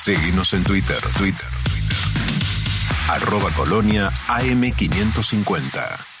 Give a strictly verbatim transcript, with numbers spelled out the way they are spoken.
Seguinos en Twitter, Twitter, Twitter. Arroba Colonia A M quinientos cincuenta.